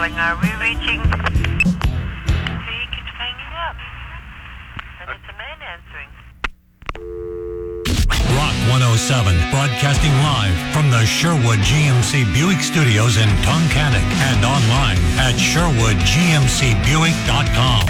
calling. Are we reaching? He keeps hanging up. And it's a man answering. Rock 107, broadcasting live from the Sherwood GMC Buick Studios in Tunkhannock and online at SherwoodGMCBuick.com.